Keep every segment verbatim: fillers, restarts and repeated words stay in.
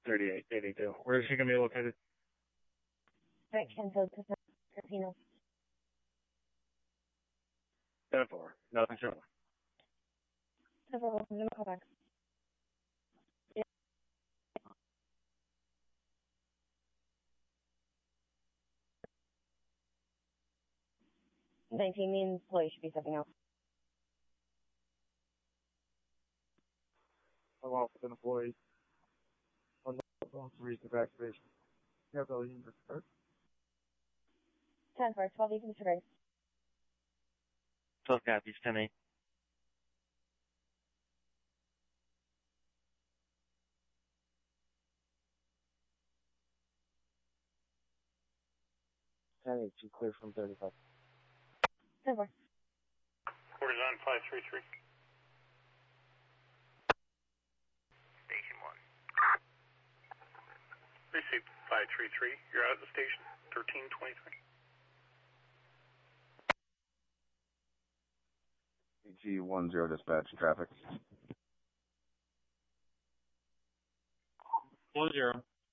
thirty-eight eighty-two. Where is she going to be located? Right, Kenfield Casino. ten four. Nothing showing. ten four, I'm going to call back. Yeah. nineteen, the employee should be stepping out. I'm off with an employee. On the phone to reach the vaccination. You have the lead to start. ten four, twelve, you can start. twelve copies, ten eight. ten eight, you clear from thirty-five. ten four. Courtesan five three three. Station one. Received five three three. You're out of the station. thirteen twenty-three. G one zero dispatch traffic. One zero.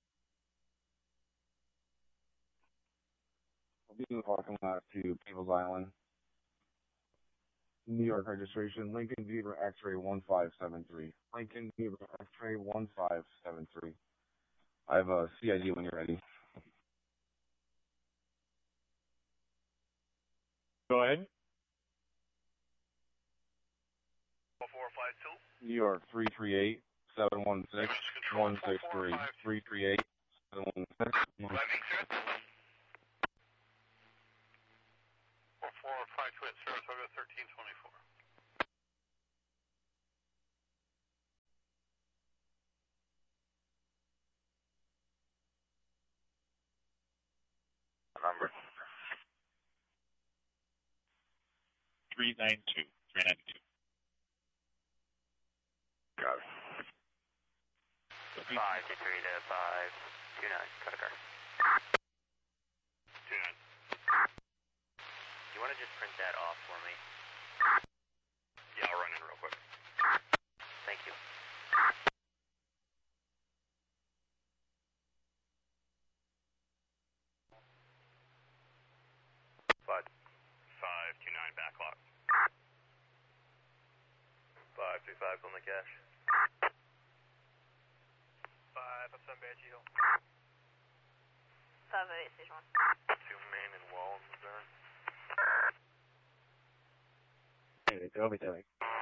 I'll be in the parking lot to People's Island. New York registration, Lincoln Beaver X-ray one five seven three. Lincoln Beaver X-ray one five seven three. I have a C I D when you're ready. Go ahead. four five two. New York three three eight, seven one six, one six three. three three eight, seven one six, one six three. four four five two at Saratoga thirteen twenty-four. Number. three nine two. three ninety-two. Got it. five two three to five two nine. Cut a car. two nine. You want to just print that off for me? Yeah, I'll run in real quick. Thank you. Five. Five two nine backlot. Five two five on the cash. Five up some Banshee Hill. Five eight station one. Two main and wall in Missouri. eighty-two, I'll be doing.